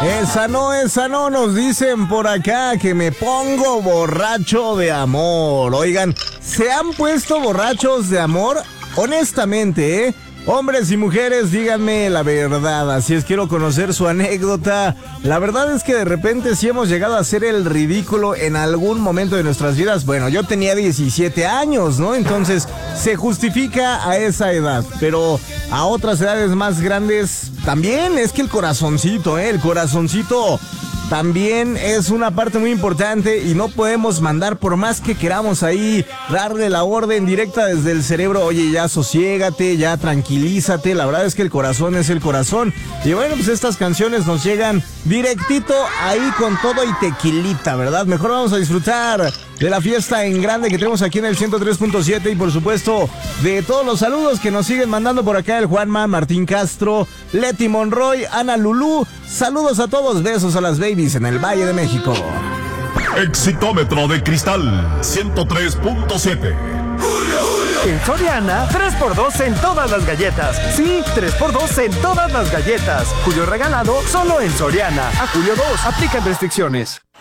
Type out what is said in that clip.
Esa no, nos dicen por acá que me pongo borracho de amor. Oigan, ¿se han puesto borrachos de amor? Honestamente, hombres y mujeres, díganme la verdad, así es, quiero conocer su anécdota. La verdad es que de repente sí hemos llegado a hacer el ridículo en algún momento de nuestras vidas. Bueno, yo tenía 17 años, ¿no? Entonces se justifica a esa edad, pero a otras edades más grandes también es que el corazoncito también es una parte muy importante y no podemos mandar, por más que queramos ahí darle la orden directa desde el cerebro. Oye, ya sosiégate, ya tranquilízate. La verdad es que el corazón es el corazón. Y bueno, pues estas canciones nos llegan directito ahí con todo y tequilita, ¿verdad? Mejor vamos a disfrutar de la fiesta en grande que tenemos aquí en el 103.7 y por supuesto de todos los saludos que nos siguen mandando por acá el Juanma, Martín Castro, Leti Monroy, Ana Lulú. Saludos a todos, besos a las babies en el Valle de México. Exitómetro de cristal 103.7. En Soriana, 3x2 en todas las galletas. Sí, 3x2 en todas las galletas. Julio regalado solo en Soriana. A julio 2, aplican restricciones.